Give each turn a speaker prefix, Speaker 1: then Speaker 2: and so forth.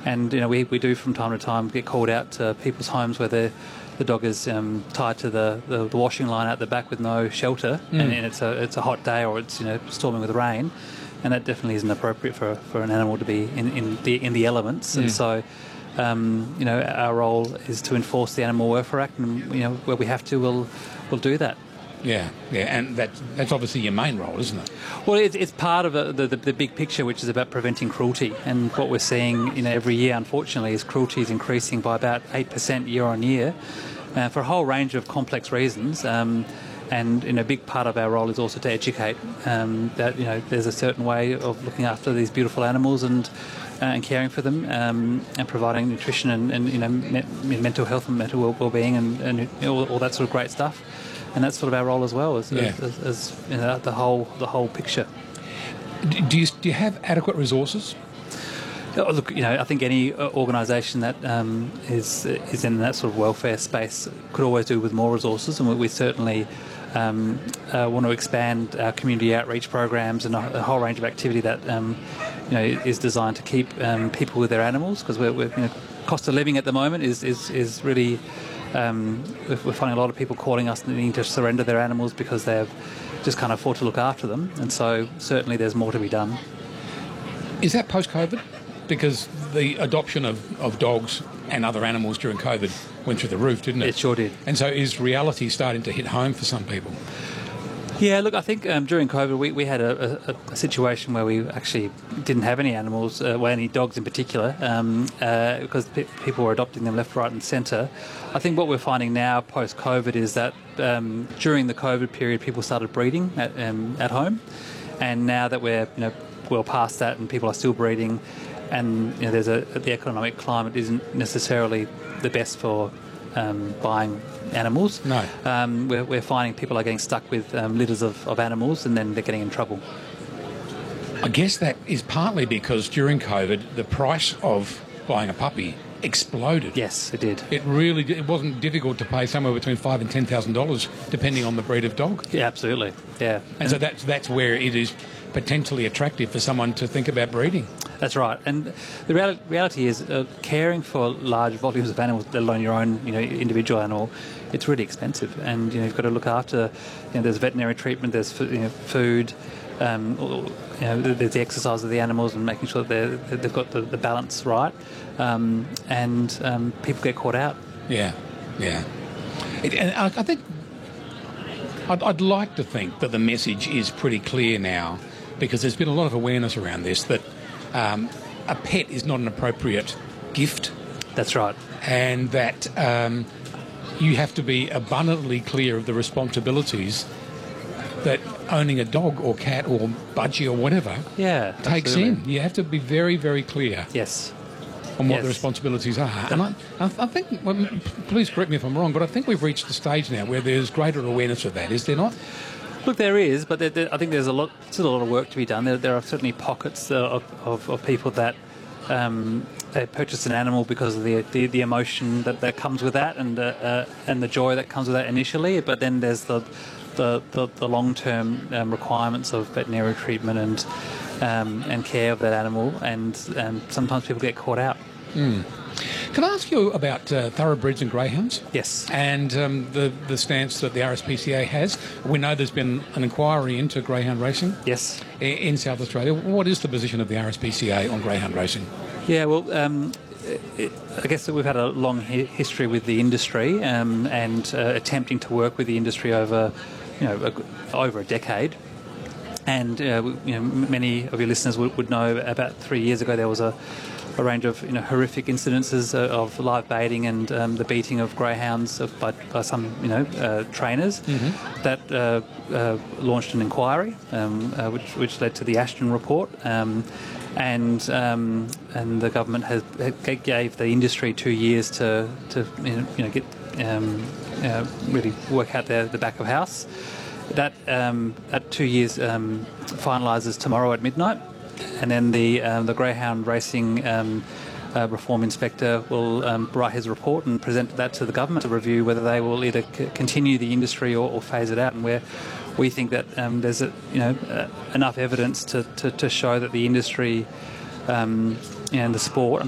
Speaker 1: And we do from time to time get called out to people's homes where the dog is tied to the washing line out the back with no shelter, and it's a hot day or it's storming with rain, and that definitely isn't appropriate for an animal to be in the elements. And so our role is to enforce the Animal Welfare Act, and where we have to, we'll do that.
Speaker 2: Yeah, and that's obviously your main role, isn't it?
Speaker 1: Well, it's part of the big picture, which is about preventing cruelty. And what we're seeing every year, unfortunately, is cruelty is increasing by about 8% year on year for a whole range of complex reasons. And a big part of our role is also to educate that there's a certain way of looking after these beautiful animals and caring for them, and providing nutrition and mental health and mental well-being and all that sort of great stuff. And that's sort of our role as well, as the whole picture.
Speaker 2: Do you have adequate resources?
Speaker 1: Look, I think any organisation that is in that sort of welfare space could always do with more resources, and we certainly want to expand our community outreach programs and a whole range of activity that is designed to keep people with their animals, because we're cost of living at the moment is really. We're finding a lot of people calling us needing to surrender their animals because they just can't afford to look after them, and so certainly there's more to be done.
Speaker 2: Is that post-COVID? Because the adoption of dogs and other animals during COVID went through the roof, didn't it?
Speaker 1: It sure did.
Speaker 2: And so is reality starting to hit home for some people?
Speaker 1: Yeah, look, I think during COVID we had a situation where we actually didn't have any animals, any dogs in particular, because people were adopting them left, right and centre. I think what we're finding now post-COVID is that during the COVID period people started breeding at home, and now that we're well past that and people are still breeding, and the economic climate isn't necessarily the best for buying animals.
Speaker 2: No.
Speaker 1: We're finding people are getting stuck with litters of animals, and then they're getting in trouble.
Speaker 2: I guess that is partly because during COVID the price of buying a puppy exploded.
Speaker 1: Yes, it did.
Speaker 2: It wasn't difficult to pay somewhere between $5,000 and $10,000 depending on the breed of dog.
Speaker 1: Yeah, absolutely. Yeah.
Speaker 2: And so that's where it is potentially attractive for someone to think about breeding.
Speaker 1: That's right, and the reality is caring for large volumes of animals, let alone your own individual animal, it's really expensive, and you've got to look after. There's veterinary treatment, there's food, there's the exercise of the animals and making sure that they've got the balance right, and people get caught out.
Speaker 2: Yeah. And I think I'd like to think that the message is pretty clear now, because there's been a lot of awareness around this that a pet is not an appropriate gift.
Speaker 1: That's right.
Speaker 2: And that you have to be abundantly clear of the responsibilities that owning a dog or cat or budgie or whatever takes in. You have to be very, very clear.
Speaker 1: Yes.
Speaker 2: On what the responsibilities are. And I think, well, please correct me if I'm wrong, but I think we've reached the stage now where there's greater awareness of that, is there not?
Speaker 1: Look, there is, but I think there's still a lot of work to be done. There are certainly pockets of people that they purchase an animal because of the emotion that comes with that, and the joy that comes with that initially. But then there's the long-term requirements of veterinary treatment and care of that animal, and sometimes people get caught out.
Speaker 2: Can I ask you about thoroughbreds and greyhounds?
Speaker 1: Yes.
Speaker 2: And the stance that the RSPCA has. We know there's been an inquiry into greyhound racing.
Speaker 1: Yes.
Speaker 2: In South Australia. What is the position of the RSPCA on greyhound racing?
Speaker 1: Yeah, well, I guess that we've had a long history with the industry and attempting to work with the industry over a decade. And many of your listeners would know about 3 years ago there was a range of horrific incidences of live baiting and the beating of greyhounds by some trainers that launched an inquiry, which led to the Ashton report, and the government gave the industry 2 years to get really work out the back of house. That 2 years finalises tomorrow at midnight. And then the greyhound racing reform inspector will write his report and present that to the government to review whether they will either continue the industry or phase it out. And where we think that there's enough evidence to show that the industry and the sport